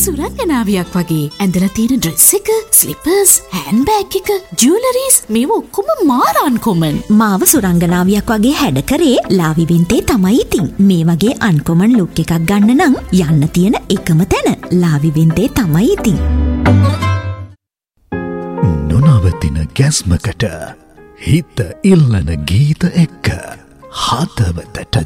සුරංගනාවියක් වගේ ඇඳලා තියෙන ඩ්‍රෙස් එක, ස්ලිපර්ස්, හෑන්ඩ් බෑග් එක, ජුවලරිස් මේව ඔක්කොම මාර අන්කොමන්. මාව සුරංගනාවියක් වගේ හැඩ කරේ ලාවි වින්තේ තමයි ඉතින්. මේ වගේ අන්කොමන් ලුක් එකක් ගන්න නම් යන්න තියෙන එකම තැන ලාවි වින්තේ තමයි ඉතින්. නොනවතින ගැස්මකට හිත ඉල්ලන ගීත එක්ක හදවතට